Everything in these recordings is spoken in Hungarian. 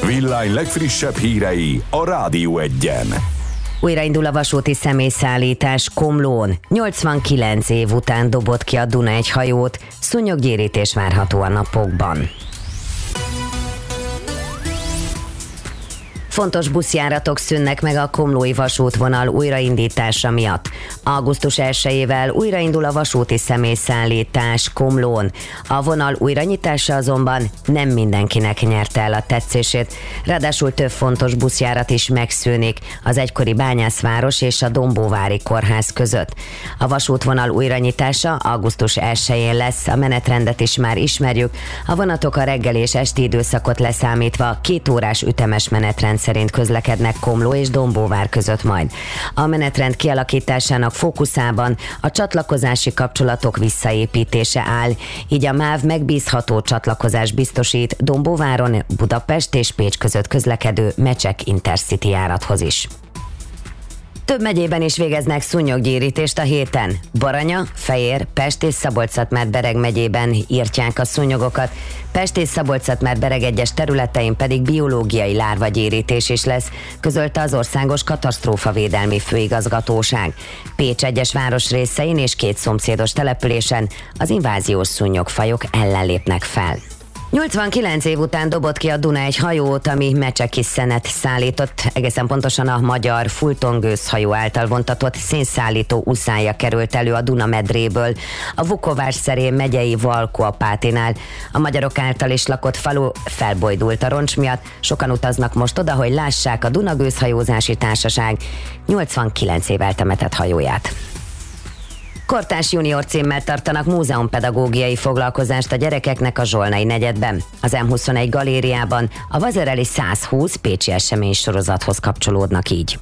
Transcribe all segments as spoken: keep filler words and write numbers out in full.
Villány legfrissebb hírei a Rádió Egyen. Újraindul a vasúti személyszállítás Komlón. nyolcvankilenc év után dobott ki a Duna egy hajót, szúnyoggyérítés várható a napokban. Fontos buszjáratok szűnnek meg a komlói vasútvonal újraindítása miatt. augusztus elsejével újraindul a vasúti személyszállítás Komlón. A vonal újranyitása azonban nem mindenkinek nyerte el a tetszését. Ráadásul több fontos buszjárat is megszűnik az egykori Bányászváros és a Dombóvári kórház között. A vasútvonal újranyitása augusztus elsején lesz, a menetrendet is már ismerjük. A vonatok a reggel és esti időszakot leszámítva két órás ütemes menetrend szerint közlekednek Komló és Dombóvár között majd. A menetrend kialakításának fókuszában a csatlakozási kapcsolatok visszaépítése áll, így a MÁV megbízható csatlakozás biztosít Dombóváron, Budapest és Pécs között közlekedő Mecsek Intercity járathoz is. Több megyében is végeznek szúnyoggyérítést a héten. Baranya, Fejér, Pest és Szabolcs-Szatmár-Bereg megyében írtják a szúnyogokat, Pest és Szabolcs-Szatmár-Bereg egyes területein pedig biológiai lárvagyérítés is lesz, közölte az Országos Katasztrófavédelmi Főigazgatóság. Pécs egyes városrészein és két szomszédos településen az inváziós szúnyogfajok ellen lépnek fel. nyolcvankilenc év után dobott ki a Duna egy hajót, ami mecseki szenet szállított, egészen pontosan a magyar Fulton gőzhajó által vontatott szénszállító uszája került elő a Duna medréből, a Vukovár-Szerém megyei Valkó-Apátinál. A magyarok által is lakott falu felbojdult a roncs miatt, sokan utaznak most oda, hogy lássák a Duna gőzhajózási társaság nyolcvankilenc év eltemetett hajóját. Kortárs junior címmel tartanak múzeumpedagógiai foglalkozást a gyerekeknek a Zsolnai negyedben. Az em huszonegy galériában a Vazereli százhúsz pécsi esemény sorozathoz kapcsolódnak így.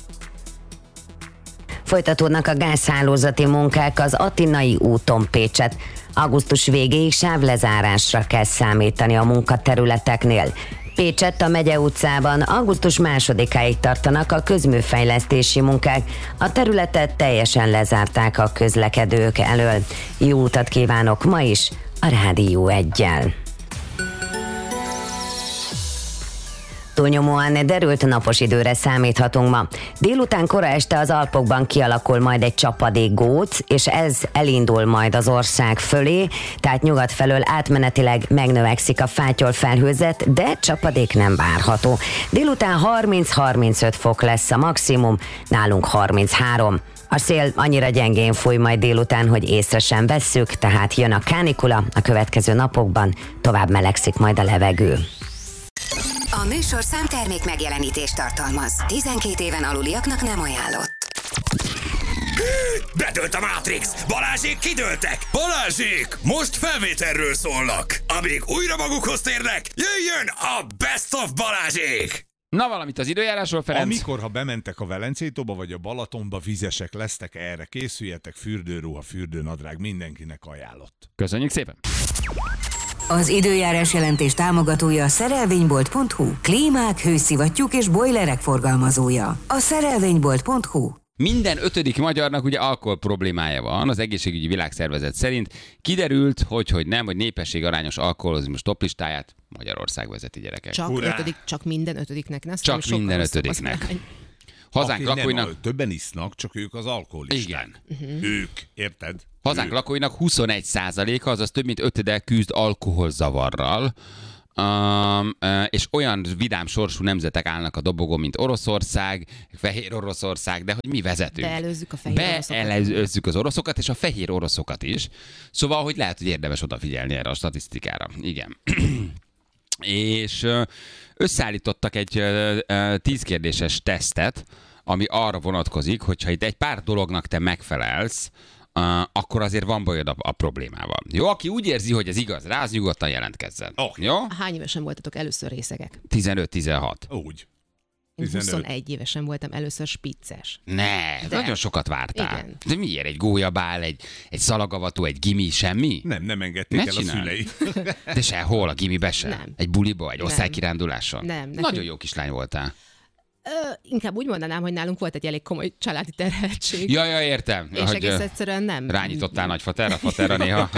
Folytatódnak a gázhálózati munkák az Attinai úton Pécset. Augusztus végéig sávlezárásra kell számítani a munkaterületeknél. Pécsett a Megye utcában augusztus másodikáig tartanak a közműfejlesztési munkák. A területet teljesen lezárták a közlekedők elől. Jó utat kívánok ma is a Rádió Eggyel. Túlnyomóan derült napos időre számíthatunk ma. Délután kora este az Alpokban kialakul majd egy csapadékgóc, és ez elindul majd az ország fölé, tehát nyugat felől átmenetileg megnövekszik a fátyol felhőzet, de csapadék nem várható. Délután harminc-harmincöt fok lesz a maximum, nálunk harminchárom. A szél annyira gyengén fúj majd délután, hogy észre sem vesszük, tehát jön a kánikula, a következő napokban tovább melegszik majd a levegő. A műsorszám termék megjelenítést tartalmaz. tizenkét éven aluliaknak nem ajánlott. Bedőlt a Matrix! Balázsék kidőltek! Balázsék! Most felvételről szólnak! Amíg újra magukhoz térnek, jöjjön a Best of Balázsék! Na, valamit az időjárásról, Ferenc. Amikor, ha bementek a Velencétóba vagy a Balatonba, vizesek lesztek, erre készüljetek, fürdőruha, fürdőnadrág, mindenkinek ajánlott. Köszönjük szépen! Az időjárás jelentés támogatója a szerelvénybolt pont hu. Klímák, hőszivattyúk és bojlerek forgalmazója. A szerelvénybolt pont hu. Minden ötödik magyarnak ugye alkohol problémája van, az egészségügyi világszervezet szerint. Kiderült, hogy, hogy nem, hogy népesség arányos alkoholizmus toplistáját Magyarország vezeti, gyerekek. Csak, ötödik, csak minden ötödiknek. Ne csak minden ötödiknek. Hazánk Aki lakóinak... nem, többen isznak, csak ők az alkoholisták. Igen. Uh-huh. Ők, érted? Hazánk ők. lakóinak huszonegy százaléka, azaz több mint ötöde küzd alkoholzavarral. Um, uh, és olyan vidám sorsú nemzetek állnak a dobogón, mint Oroszország, Fehér Oroszország, de hogy mi vezetünk. Beelőzzük a fehér oroszokat. Beelőzzük az oroszokat, és a fehér oroszokat is. Szóval, hogy lehet, hogy érdemes odafigyelni erre a statisztikára. Igen. És uh, összeállítottak egy uh, tíz kérdéses tesztet, ami arra vonatkozik, hogyha itt egy pár dolognak te megfelelsz, Uh, akkor azért van bajod a, a problémával. Jó, aki úgy érzi, hogy ez igaz rá, az nyugodtan jelentkezzen. Okay. Jó? Hány évesen voltatok először részegek? tizenöt-tizenhat. Úgy. Én huszonegy évesen voltam először spicces. Ne, de nagyon sokat vártál. Igen. De miért? Egy gólyabál, egy, egy szalagavató, egy gimi, semmi? Nem, nem engedték ne el csinál. a szülei. De sehol, a gimibe sem? Nem. Egy buliba, egy Nem. osztálykiránduláson? Nem. Nekünk... Nagyon jó kislány voltál. Ö, inkább úgy mondanám, hogy nálunk volt egy elég komoly családi terheltség. Ja, ja, értem. És egész egyszerűen nem. Rányítottál nagy faterra, faterra néha.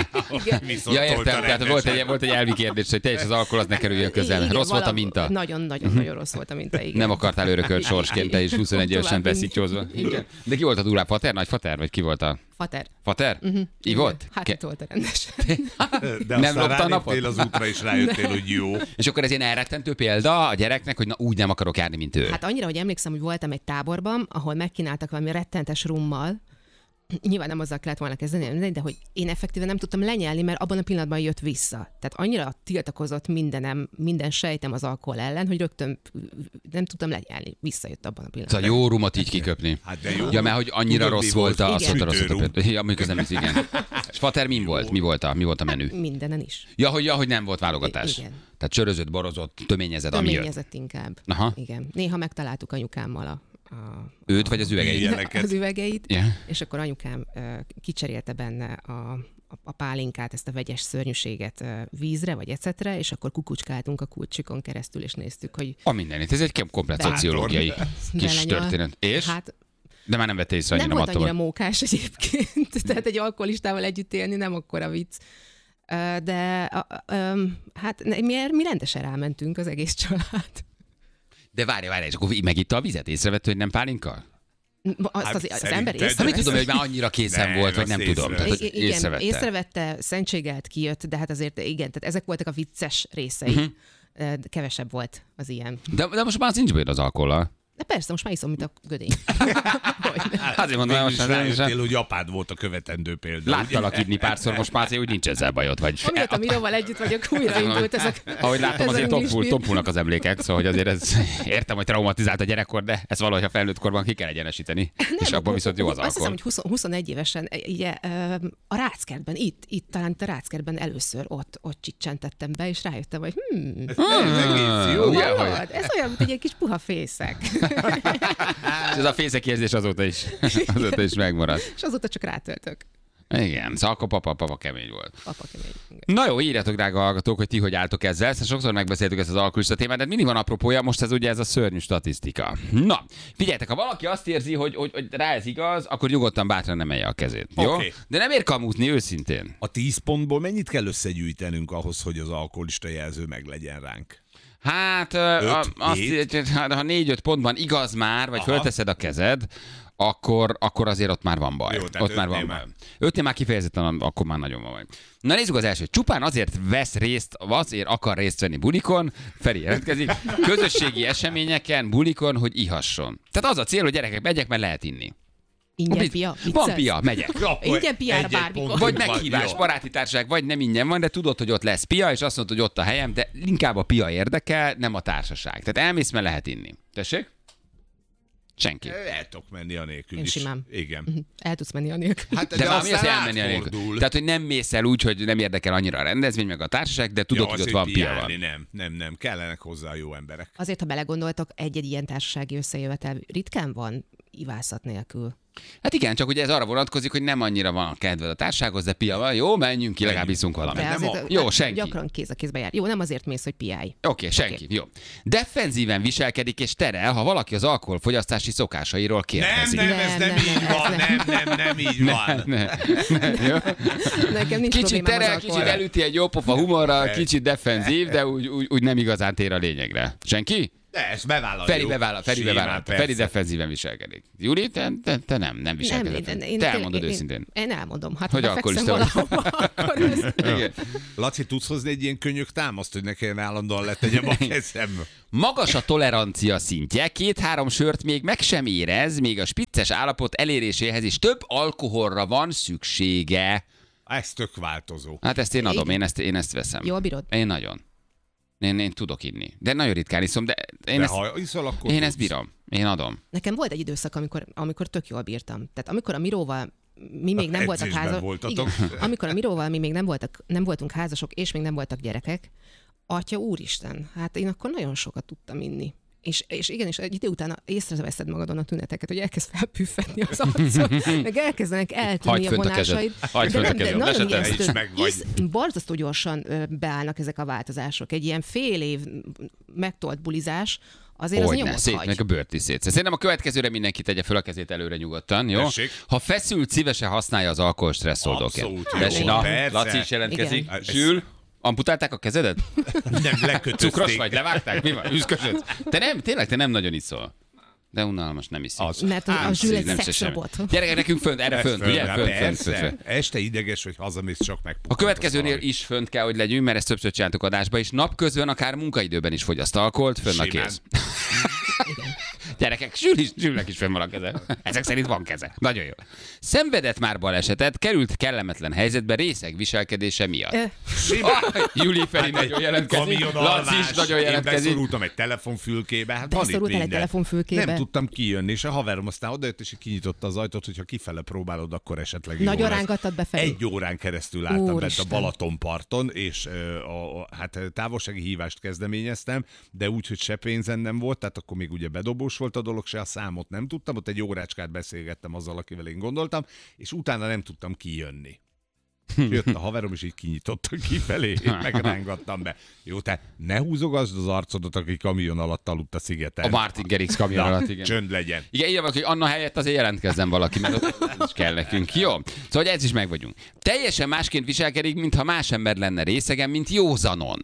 Ja, értem, tehát volt egy, volt egy elvi kérdés, hogy te és az alkohol az ne kerüljön közel. Igen, Rossz volt a minta? Nagyon-nagyon-nagyon rossz volt a minta, igen. Nem akartál örökölt sorsként, te is huszonegy évesen beszítsózva. De ki volt a durább, fater, nagy fater, vagy ki volt a... Fater. Fater? Uh-huh. Ivott? Hát itt volt a rendesen. De Nem aztán lopta a napot? ráléptél az útra, és rájöttél, hogy jó. És akkor ez ilyen elrettentő példa a gyereknek, hogy na úgy nem akarok járni, mint ő. Hát annyira, hogy emlékszem, hogy voltam egy táborban, ahol megkínáltak valami rettentes rummal. Nyilván nem azzal kellett volna kezdeni, de hogy én effektíven nem tudtam lenyelni, mert abban a pillanatban jött vissza. Tehát annyira tiltakozott mindenem, minden sejtem az alkohol ellen, hogy rögtön nem tudtam lenyelni. Visszajött abban a pillanatban. Szóval jó rumot így kiköpni. Hát de jó. Ja, mert hogy annyira Tudod, rossz mi volt a volt? azt rossz Sütőrum. volt a Ja, amikor nem is, igen. És fater min volt? Mi volt a, mi volt a menü? Mindenen is. Ja, hogy, ja, hogy nem volt válogatás. Igen. Tehát csörözött, borozott, töményezed, ami jött. Töményezett inkább. Aha. Igen. Néha megtaláltuk anyukámmal a, a Őt vagy az üvegeit? Ilyeneket. az üvegeit, Yeah. és akkor anyukám uh, kicserélte benne a, a, a pálinkát, ezt a vegyes szörnyűséget uh, vízre vagy ecetre, és akkor kukucskáltunk a kulcsikon keresztül, és néztük, hogy A mindenit. Ez egy komplet Bátor. szociológiai kis belenyal. történet. És? Hát De már nem vette észre nem annyira volt annyira mattomat. mókás egyébként, tehát egy alkoholistával együtt élni nem akkora vicc. Uh, de uh, um, hát ne- mi, mi rendesen rámentünk az egész család. De várj, várj, és akkor megitta a vizet, észrevette, hogy nem pálinka? Azt Hát az, az szerinted- ember Hát Hát észrevette. mit tudom, hogy már annyira készen Nem, volt, vagy azt nem tudom. Tehát, hogy I- igen, észrevette. észrevette, szentségelt kijött, de hát azért igen, tehát ezek voltak a vicces részei. Mhm. Uh-huh. Kevesebb volt az ilyen. De, de most már az nincs bajod az alkohollal. De persze, most már iszom, mint a gödény. Hogy? Azért mondom, hogy Végül is most már rájöttél, hogy apád volt a követendő példa. láttalak inni párszor, most már azért úgy nincs ezzel bajod. Vagy... Amióta Miróval együtt vagyok, újraindult ez a... Ahogy láttam, ez a azért ringlis tompul, film. tompulnak az emlékek, szóval hogy azért ez, értem, hogy traumatizált a gyerekkor, de ezt valahogy a felnőtt korban ki kell egyenesíteni. És abban viszont jó az Azt hiszem, alkohol. hogy húsz, huszonegy évesen ugye, ö, a Ráckertben, itt, itt talán itt a Ráckertben először ott, ott csicsentettem be, és rájöttem, hogy hm, Ez egész jó. Ugye, hogy- hallod? Ez olyan, mint egy ilyen kis puha fészek. És ez a fészek érzés azóta is, azóta is megmaradt. És azóta csak rátöltök. Igen, szóval akkor papa, papa kemény volt. Papa kemény. Na jó, írjatok, drága hallgatók, hogy ti hogy álltok ezzel. Ezt sokszor megbeszéltük ezt az alkoholista témát, de mindig van apropója, most ez ugye ez a szörnyű statisztika. Na, figyeljetek, ha valaki azt érzi, hogy, hogy, hogy rá ez igaz, akkor nyugodtan bátran emelje a kezét. Jó? Oké. De nem ér kamúzni őszintén. A tíz pontból mennyit kell összegyűjtenünk ahhoz, hogy az alkoholista jelző meg legyen ránk? Hát, ö, a, Öt, azt, hét? hát, ha négy-öt pontban igaz már, vagy Aha. fölteszed a kezed, akkor, akkor azért ott már van baj. Jó, tehát ott már van ötnél baj. már. Ötnél már kifejezetten, akkor már nagyon van baj. Na nézzük az elsőt. Csupán azért vesz részt, azért akar részt venni bulikon, Feri jelentkezik, közösségi eseményeken, bulikon, hogy ihasson. Tehát az a cél, hogy gyerekek, megyek, mert lehet inni. Ingyen pia? Van Viccelsz? pia, megyek. Ingyen piára Egy-egy bármikor. pont. Vagy Van, meghívás, jó. baráti társaság, vagy nem ingyen van, de tudod, hogy ott lesz pia, és azt mondod, hogy ott a helyem, de inkább a pia érdekel, nem a társaság. Tehát elmész, mert lehet inni. Tessék? Senki. El tudok menni anélkül Én is. simán. Igen. El tudsz menni anélkül. Hát, De, de már mi az aztán elmenni a nélkül? átfordul. Tehát, hogy nem mész el úgy, hogy nem érdekel annyira a rendezvény, meg a társaság, de tudod, Ja, hogy az, ott van pia piálni, van. Nem, nem, nem. Kellenek hozzá jó emberek. Azért, ha belegondoltok, egy-egy ilyen társasági összejövetel ritkán van ivászat nélkül. Hát igen, csak ugye ez arra vonatkozik, hogy nem annyira van a kedved a társasághoz, de pia van, jó, menjünk ki, legalább iszunk valamit. De nem azért a- Jó, hát senki. gyakran kéz a kézbe jár. Jó, nem azért mész, hogy piálj. Oké, okay, senki, okay. Jó. Defenzíven viselkedik és terel, ha valaki az alkoholfogyasztási szokásairól Nem, kérdezik. nem, ez Nem, nem, nem, így nem, van, ez nem, nem, nem így van. Ne, ne, jó? Nekem nincs Kicsit problémám terel, az kicsit alkohollal. elüti egy jópofa humorral, kicsit defenzív, de úgy, úgy, úgy nem igazán tér a lényegre. Senki? De ezt bevállaljuk. Feri bevállal, Feri Simán, bevállal. persze. Feri defenzíven viselkedik. Júli, te, te, te nem, nem viselkedett. Nem, én, én, Te én- elmondod én- őszintén. Én elmondom. Hát, Hogy ha befekszem alkoholista vagy. valahova, akkor ez... Igen. Laci, tudsz hozni egy ilyen könyök támaszt, hogy ne kelljen állandóan letegyem a kezem? Magas a tolerancia szintje, két-három sört még meg sem érez, még a spicces állapot eléréséhez is több alkoholra van szüksége. Ez tök változó. Hát ezt én adom, Igen. én ezt, én ezt veszem. Jól bírod? Én nagyon. Én, én tudok inni. De nagyon ritkán iszom, de én, De ezt, ha iszol, akkor én tudsz. ezt bírom. Én adom. Nekem volt egy időszak, amikor, amikor tök jól bírtam. Tehát amikor a Miróval mi még nem voltak Edzésben házasok. voltatok. Amikor a Miróval mi még nem, voltak, nem voltunk házasok, és még nem voltak gyerekek, atya úristen, hát én akkor nagyon sokat tudtam inni. És, és igen, és egy idő után észreveszed magadon a tüneteket, hogy elkezd felpüffedni az arcod, meg elkezdenek eltűnni a vonásaid. Hagyd fönt a kezed. Nagyon is ijesztő, meg vagy. isz, borzasztó gyorsan ö, beállnak ezek a változások. Egy ilyen fél év megtolt bulizás, azért Hogyne, az nyomot szétmegy hagy. a bőrt is szét. Szerintem a következőre mindenki tegye fel a kezét előre nyugodtan, jó? Tessék. Ha feszült, szívesen használja az alkohol stresszoldóként. Abszolút jó, Tessék, na, persze. Laci is jelentkezik. Igen. Sül, amputálták a kezedet? Nem, lekötözték. Cukros vagy, levágták? Mi van? Üszkösödsz? Te nem, tényleg, te nem nagyon iszol. De unalmas, nem iszik. Az. Mert a, a Nem Zsül egy nem se szexrobot. semmi. Gyere, nekünk fönt, erre Ez fönt, föl, ugye? hát Fönt, fönt, persze. fönt, fönt. Este ideges, hogy hazamész, csak meg. A következőnél is fönt kell, hogy legyünk, mert ezt többször csináltuk adásba, és napközben akár munkaidőben is fogyaszt alkoholt, fönn a Simán. kéz. Gyerekek, Zsül is, Zsülnek is fönn van a keze. Ezek szerint van keze. Nagyon jó. Szenvedett már balesetet, került kellemetlen helyzetbe részeg viselkedése miatt. Ö, Ah, Júli Feri nagyon jelentkezik, Laci is nagyon Én jelentkezik. beszorultam egy telefonfülkébe. Hát van itt Beszorultál egy minden. telefonfülkébe? Nem tudtam kijönni, és a haverom aztán odajött, és kinyitotta az ajtót, hogyha kifele próbálod, akkor esetleg jó Nagyon lesz. rángattad befelé? Egy órán keresztül álltam bent a Úristen. Balatonparton, és ö, a, a, hát távolsági hívást kezdeményeztem, de úgy, hogy se pénzem nem volt, tehát akkor még ugye bedobós volt a dolog, se a számot nem tudtam, ott egy órácskát beszélgettem azzal, akivel én gondoltam, és utána nem tudtam kijönni. És jött a haverom, és így kinyitotta kifelé, én megrángattam be. Jó, tehát ne húzogasd az arcodat, aki kamion alatt aludt a szigeten. A Martin Gerix kamion alatt, igen. Csönd legyen. Igen, így van, hogy Anna helyett azért jelentkezzen valaki, mert ott is kell nekünk. Jó, szóval ez is meg vagyunk. Teljesen másként viselkedik, mintha más ember lenne részegen, mint józanon.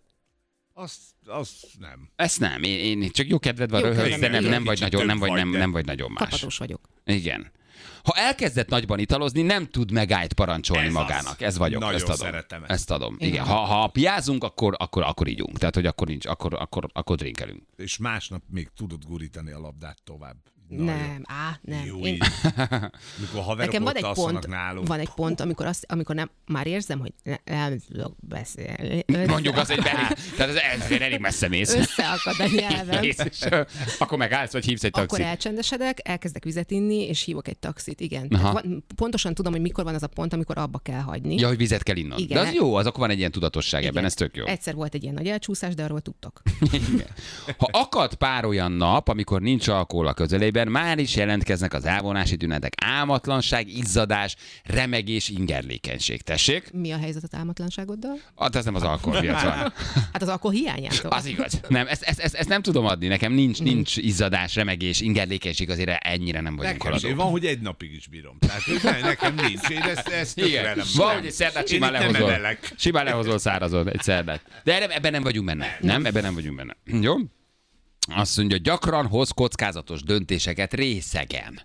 Azt, azt nem. Ezt nem, én, én csak jó kedved van, Jó röhögsz, kedvem, de nem, igen. nem vagy Kicsit nagyon, nem több vagy, nem, vagy, de- nem vagy nagyon más. Kapatós vagyok. Igen. Ha elkezdett nagyban italozni, nem tud megállt parancsolni Ez az. magának. Ez vagyok, Nagyon ezt adom. szeretem ezt. Ezt adom. Igen. Igen. Ha, ha piázunk, akkor, akkor, akkor ígyunk. Tehát, hogy akkor nincs, akkor, akkor, akkor drinkelünk. És másnap még tudod gurítani a labdát tovább. Na, Nem, á, nem. Jó, Én, így. Mikor haverok nekem van ott egy alszanak pont, nálunk. van egy pont, amikor, azt, amikor nem, már érzem, hogy ne, nem tudok beszélni. Mondjuk az egy elég, tehát ez, ez elég messze mész. Összeakad a nyelvem. Mész, és, ö, akkor megállsz, vagy hívsz egy Akkor taxit. elcsendesedek, elkezdek vizet inni, és hívok egy taxit, igen. Aha. Tehát van, pontosan tudom, hogy mikor van az a pont, amikor abba kell hagyni. Ja, hogy vizet kell innod. Igen. De az jó, az akkor van egy ilyen tudatosság ebben, Igen. ez tök jó. Egyszer volt egy ilyen nagy elcsúszás, de arról tudtok. Igen. Ha akad pár olyan nap, amikor nincs alkohol a közelében, már is jelentkeznek az elvonási tünetek. Álmatlanság, izzadás, remegés, ingerlékenység. Tessék? Mi a helyzet az álmatlanságoddal? Hát ez nem az alkoholpiac van. Hát az alkohol hiányától. Az igaz. Nem, ezt, ezt, ezt, ezt nem tudom adni. Nekem nincs, nincs izzadás, remegés, ingerlékenység, azért ennyire nem vagyunk Nekem is, én haladók. van, hogy egy napig is bírom. Tehát hogy ne, nekem nincs. Én ezt, ezt tökre Igen, nem van, nem. hogy egy szerdát Én simán itt nem lehozol. emelek. Simán lehozol szárazon egy szerdát. De erre, ebben nem vagyunk benne. Nem, ebben nem vagyunk benne. Jó? Azt mondja, gyakran hoz kockázatos döntéseket részegen.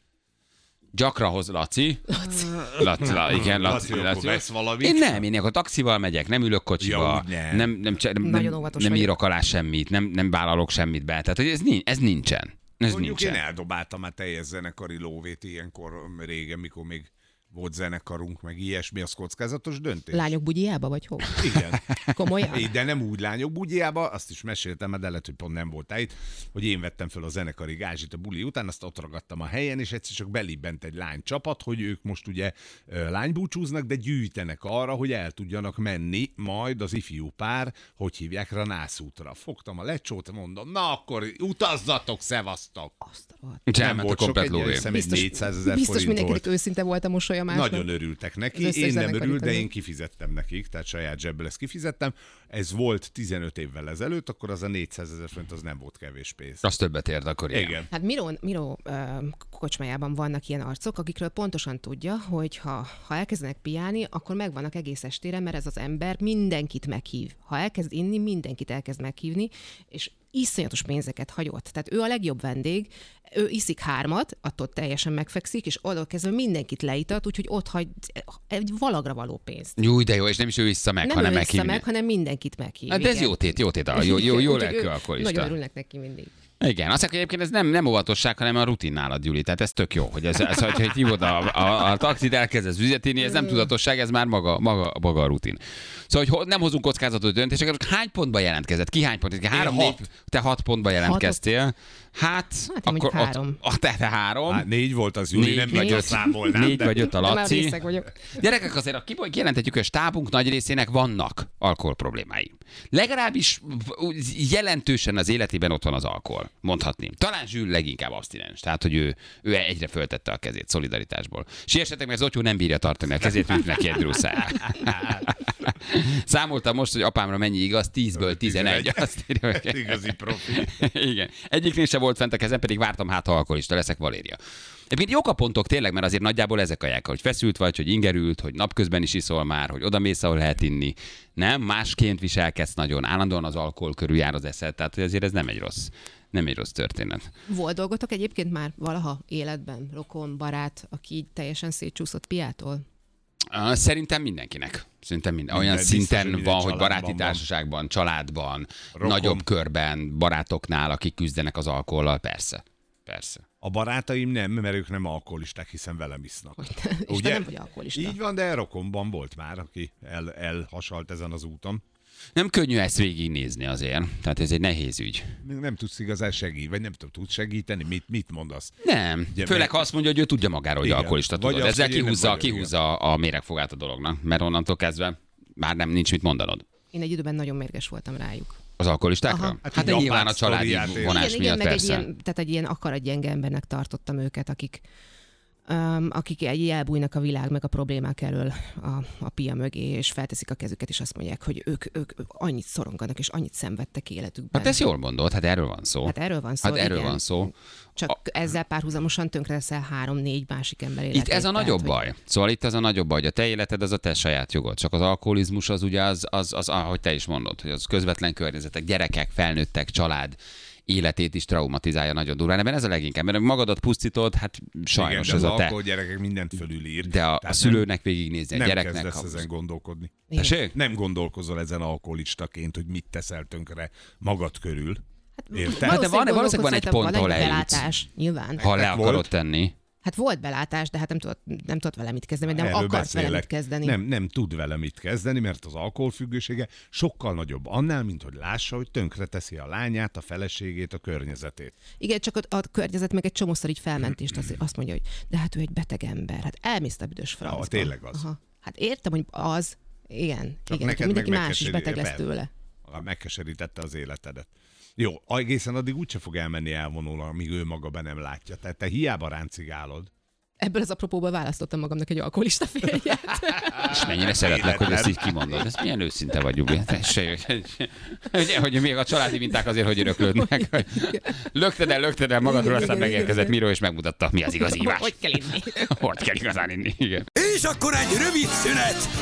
Gyakran hoz Laci. Laci. Laci, la, igen, Laci. Laci, akkor vesz valamit? Én nem, én akkor taxival megyek, nem ülök kocsiba, Ja, úgy nem. nem, nem, nem, Nagyon nem, óvatos nem vagyok. írok alá semmit, nem, nem vállalok semmit be. Tehát, hogy ez, nincs, ez nincsen. Ez Mondjuk nincsen. én eldobáltam már teljes zenekari lóvét ilyenkor régen, mikor még volt zenekarunk, meg ilyesmi, az kockázatos döntés. Lányok bugyjába, vagy hol? Igen. Komolyan? É, de nem úgy lányok bugyjába, azt is meséltem, de lehet, hogy pont nem volt itt, hogy én vettem fel a zenekari gázsit a buli után, azt ott ragadtam a helyen, és egyszer csak belibbent egy lánycsapat, hogy ők most ugye ö, lánybúcsúznak, de gyűjtenek arra, hogy el tudjanak menni majd az ifjú pár, hogy hívják, Ranászútra. Fogtam a lecsót, mondom, na akkor utazzatok, szevasztok. Azt a rohadt. És elment a volt sok, komplet egy, lóvé. hiszem, egy Biztos, négyszázezer biztos forint mindenkinek volt. őszinte volt a mosolyamásnak. Nagyon örültek neki, Az összes én nem zenekari örült, de tagnak. én kifizettem nekik, tehát saját zsebből ezt kifizettem. Ez volt tizenöt évvel ezelőtt, akkor az a négyszázezer forint az nem volt kevés pénz. Az többet ért akkor ilyen. Igen. Hát Miró, Miró ö, kocsmájában vannak ilyen arcok, akikről pontosan tudja, hogy ha, ha elkezdenek piálni, akkor megvannak egész estére, mert ez az ember mindenkit meghív. Ha elkezd inni, mindenkit elkezd meghívni, és iszonyatos pénzeket hagyott. Tehát ő a legjobb vendég, ő iszik hármat, attól teljesen megfekszik, és oda kezdve mindenkit leítat, úgyhogy ott hagy egy valagra való pénzt. Jó, de jó, és nem is ő vissza meg, Nem hanem ő vissza meghívni. meg, hanem mindenkit meghív. Hát de ez igen. jó tét, jó tét, jó, jó, jó Úgyhogy lelkű ő- alkoholista. Nagyon örülnek neki mindig. Igen, azt mondja, hogy egyébként ez nem, nem óvatosság, hanem a rutin nálad, Gyuri. Tehát ez tök jó, hogy ez, ez hogy hívod a, a, a taxit, elkezdesz vizet ez nem tudatosság, ez már maga, maga, maga a rutin. Szóval, hogy nem hozunk kockázatos döntéseket, hány pontba jelentkezett? Ki hány pont? Három, hat. négy, te hat pontba jelentkeztél. Hát, Hát akkor én mondjuk ott, három. a te három. Hát négy volt az Júli, Négy nem vagy nagyon öt. számolnám. Négy de- vagy öt a Nem, már Laci. részeg vagyok. Gyerekek, azért a kiboly kijelenthetjük, hogy a stábunk nagy részének vannak alkohol problémái. Legalábbis v- jelentősen az életében ott van az alkohol, mondhatném. Talán Zsül leginkább abstinens, tehát hogy ő, ő egyre föltette a kezét szolidaritásból. Siessetek, mert Zotyó nem bírja tartani a kezét, mint neki egy drúszáját. Számoltam most, hogy apámra mennyi igaz, tízből tizenegy. Azt írja, hogy... Igazi profi. Igen. Egyiknél se volt fent a kezem, pedig vártam, hát ha alkoholista leszek, Valéria. Egyébként jók a pontok tényleg, mert azért nagyjából ezek a hogy feszült vagy, hogy ingerült, hogy napközben is iszol már, hogy oda mész, ahol lehet inni. Nem, másként viselkedsz nagyon, állandóan az alkohol körül jár az eszed, tehát hogy azért ez nem egy rossz, nem egy rossz történet. Volt dolgotok egyébként már valaha életben, rokon, barát, aki így teljesen szétcsúszott piától? Uh, Szerintem mindenkinek. Szerintem minden. Olyan Minden, biztos, szinten hogy minden van, hogy családban baráti van. társaságban, családban, Rokon. nagyobb körben, barátoknál, akik küzdenek az alkohollal, persze. Persze. A barátaim nem, mert ők nem alkoholisták, hiszen velem isznak. És te nem vagy alkoholista. Így van, de rokonban volt már, aki el, elhasalt ezen az úton. Nem könnyű ezt végignézni azért, tehát ez egy nehéz ügy. Nem tudsz igazán segíteni, vagy nem tudsz segíteni, mit, mit mondasz? Nem, Ugye, főleg mert- ha azt mondja, hogy ő tudja magáról, hogy Igen. alkoholista, Vagy tudod. azt, Ezzel hogy én nem kihúzza, vagyok, kihúzza a méregfogát a dolognak, mert onnantól kezdve már nem nincs mit mondanod. Én egy időben nagyon mérges voltam rájuk. Az alkoholistákra? Aha. Hát, Hát hát így nyilván apát a családi sztoriát él. vonás igen, miatt igen, meg egy persze. ilyen, tehát egy ilyen akaratgyenge embernek tartottam őket, akik, um, akik egy elbújnak a világ meg a problémák elől a, a pia mögé, és felteszik a kezüket, és azt mondják, hogy ők, ők, ők annyit szoronganak, és annyit szenvedtek életükben. Hát ezt jól mondod, hát erről van szó. Hát erről van szó, Hát erről igen. van szó. Csak a... ezzel párhuzamosan tönkreteszel három-négy másik ember életét. Itt ez a tehát, nagyobb hogy- baj. Szóval itt ez a nagyobb baj, hogy a te életed az a te saját jogod. Csak az alkoholizmus az ugye az, az, az, ahogy te is mondod, hogy az közvetlen környezetek, gyerekek, felnőttek, család életét is traumatizálja nagyon durván. Ebben ez a leginkább, mert magadat pusztítod, hát sajnos Igen, ez de a az te. alkohol gyerekek mindent fölülír. De a, a Tehát szülőnek végignézni, a nem, nem gyereknek. kezdesz ha- ezen gondolkodni. Igen. Tessék? Nem gondolkozol ezen alkoholistaként, hogy mit teszel tönkre magad körül. Érted? Hát de van- valószínűleg van egy pont, ahol egy eljutsz. belátás, nyilván. Ha le Nektek akarod volt? tenni. Hát volt belátás, de hát nem tudott, nem tudott vele mit kezdeni, vagy nem Erről akart vele beszélek. mit kezdeni. Nem, nem tud vele mit kezdeni, mert az alkoholfüggősége sokkal nagyobb annál, mint hogy lássa, hogy tönkre teszi a lányát, a feleségét, a környezetét. Igen, csak ott a környezet meg egy csomószor így felmentést azt, azt mondja, hogy de hát ő egy beteg ember, hát elmész a büdös francba. tényleg az. Aha. Hát értem, hogy az, igen, Csak igen, neked hogy mindenki meg más is beteg lesz megkeserít- tőle. Megkeserítette az életedet. Jó, egészen addig úgyse fog elmenni elvonul, amíg ő maga be nem látja. Tehát te hiába ráncigálod. Ebből az apropóból választottam magamnak egy alkoholista férjet. És mennyire szeretlek, hogy ezt így kimondod. Ez milyen őszinte vagy, Jubi. Tessék, hogy, hogy még a családi minták azért, hogy öröklődnek. Hogy lökted el, lökted el magadról, aztán megérkezett Miró, és megmutatta, mi az igazi ívás. Hogy kell inni? Hogy kell igazán inni, igen. És akkor egy rövid szünet,